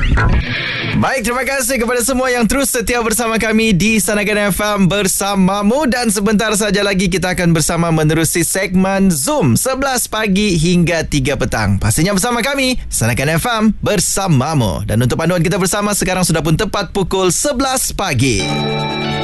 Baik, terima kasih kepada semua yang terus setia bersama kami di Sanakan FM bersamamu. Dan sebentar saja lagi kita akan bersama menerusi segmen Zoom 11 pagi hingga 3 petang. Pastinya bersama kami, Sanakan FM bersamamu. Dan untuk panduan kita bersama sekarang sudah pun tepat pukul 11 pagi.